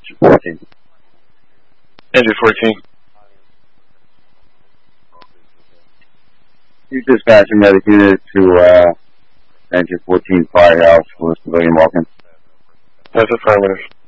14. Engine 14. You dispatch a medic unit to Engine 14 Firehouse for civilian walk-in. That's affirmative.